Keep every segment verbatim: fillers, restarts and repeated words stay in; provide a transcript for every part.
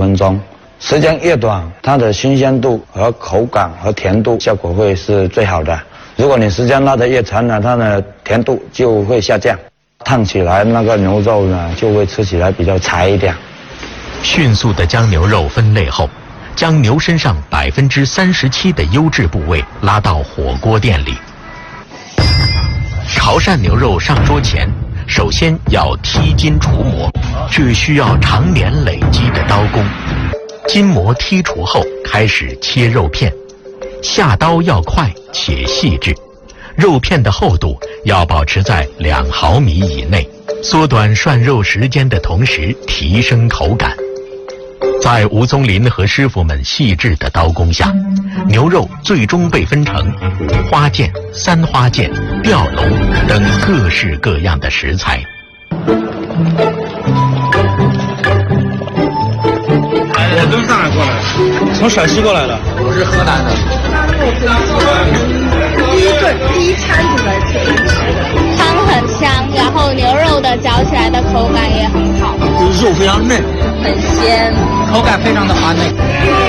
分钟。时间越短，它的新鲜度和口感和甜度效果会是最好的。如果你时间拉得越长呢，它的甜度就会下降，烫起来那个牛肉呢就会吃起来比较柴一点。 迅速地将牛肉分类后，将牛身上百分之三十七的优质部位拉到火锅店里。潮汕牛肉上桌前，首先要剔筋除膜，这需要长年累积的刀工。筋膜剔除后，开始切肉片，下刀要快且细致，肉片的厚度要保持在两毫米以内，缩短涮肉时间的同时提升口感。在吴宗林和师傅们细致的刀工下，牛肉最终被分成五花腱、三花腱、吊龙等各式各样的食材。 我从上海过来，从陕西过来的， 我是河南的。 第一顿第一餐怎么可以吃的？ 汤很香，然后牛肉的嚼起来的口感也很好， 肉非常嫩， 很鲜， 口感非常的滑嫩。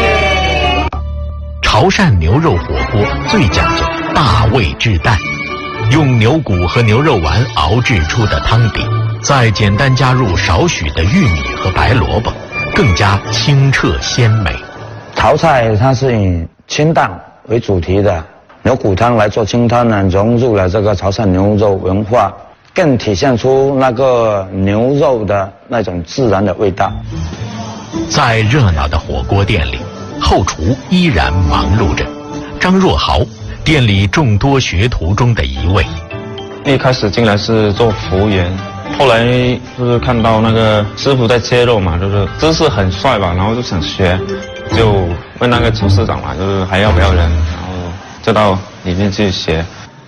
潮汕牛肉火锅最讲究大味至淡，用牛骨和牛肉丸熬制出的汤底，再简单加入少许的玉米和白萝卜，更加清澈鲜美。 潮菜它是以清淡为主题的，牛骨汤来做清汤呢，融入了这个潮汕牛肉文化，更体现出那个牛肉的那种自然的味道。 在热闹的火锅店里，后厨依然忙碌着。张若豪，店里众多学徒中的一位。 一开始进来是做服务员，后来就是看到那个师傅在切肉嘛，就是姿势很帅吧，然后就想学，就问那个厨师长嘛，就是还要不要人，然后就到里面去学。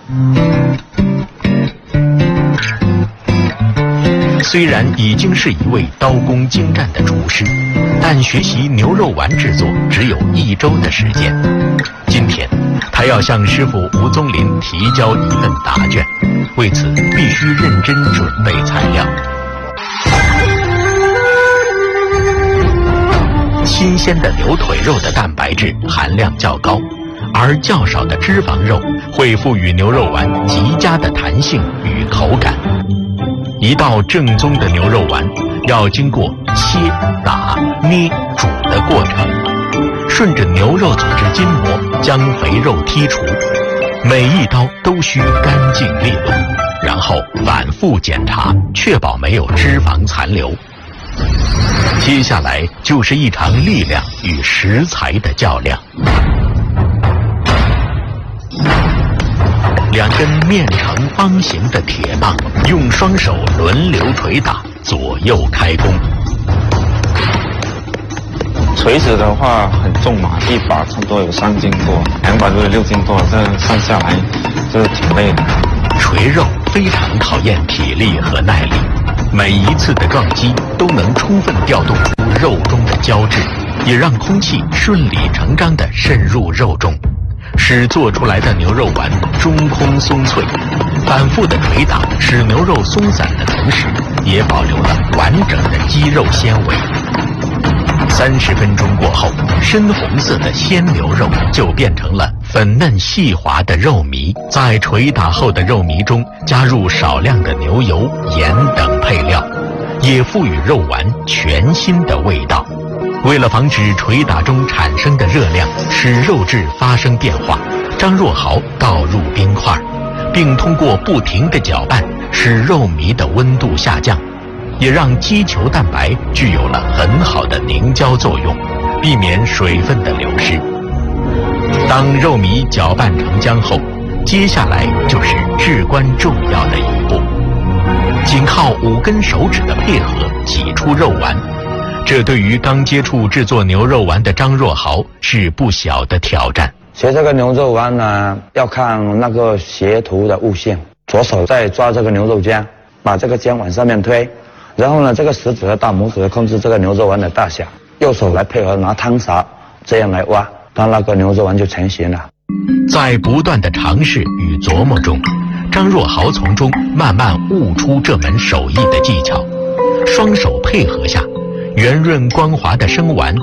虽然已经是一位刀工精湛的厨师，但学习牛肉丸制作只有一周的时间。今天，他要向师傅吴宗林提交一份答卷，为此必须认真准备材料。新鲜的牛腿肉的蛋白质含量较高，而较少的脂肪肉会赋予牛肉丸极佳的弹性与口感。一道正宗的牛肉丸要经过切、打、捏、煮的过程，顺着牛肉组织筋膜将肥肉剔除，每一刀都需干净利落，然后反复检查，确保没有脂肪残留。接下来就是一场力量与食材的较量。两根面呈方形的铁棒，用双手轮流捶打，左右开弓。 锤子的话很重嘛，一把差不多有三斤多，两把就是六斤多，这样算下来就是挺累的。 锤肉非常考验体力和耐力，每一次的撞击都能充分调动肉中的胶质，也让空气顺理成章地渗入肉中，使做出来的牛肉丸中空松脆。反复的捶打使牛肉松散的同时，也保留了完整的肌肉纤维。三十分钟过后，深红色的鲜牛肉就变成了粉嫩细滑的肉糜。在捶打后的肉糜中加入少量的牛油、盐等配料，也赋予肉丸全新的味道。为了防止捶打中产生的热量使肉质发生变化，张若豪倒入冰块，并通过不停的搅拌使肉糜的温度下降，也让肌球蛋白具有了很好的凝胶作用，避免水分的流失。当肉糜搅拌成浆后，接下来就是至关重要的一步，仅靠五根手指的配合挤出肉丸。这对于刚接触制作牛肉丸的张若豪是不小的挑战。 学这个牛肉丸呢，要看那个学徒的悟性。左手在抓这个牛肉浆，把这个浆往上面推，然后呢，这个食指和大拇指控制这个牛肉丸的大小，右手来配合拿汤勺，这样来挖，它那个牛肉丸就成型了。 在不断的尝试与琢磨中，张若豪从中慢慢悟出这门手艺的技巧。双手配合下，圆润光滑的生丸